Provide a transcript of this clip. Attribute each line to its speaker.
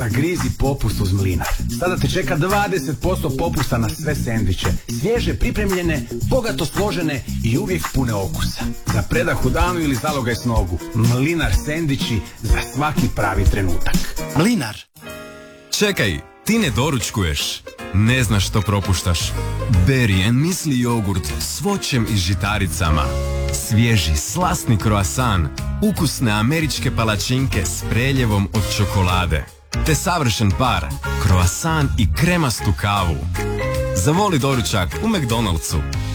Speaker 1: Zagrizi popust uz Mlinar. Sada te čeka 20% popusta na sve sendviče. Svježe, pripremljene, bogato složene i uvijek pune okusa. Za predah u danu ili zalogaj s nogu. Mlinar sendviči za svaki pravi trenutak.
Speaker 2: Mlinar.
Speaker 3: Čekaj, ti ne doručkuješ. Ne znaš što propuštaš. Berry and Müsli jogurt s voćem i žitaricama. Svježi, slasni kroasan. Ukusne američke palačinke s preljevom od čokolade. Te savršen par, kroasan i kremastu kavu. Zavoli doručak u McDonald'su.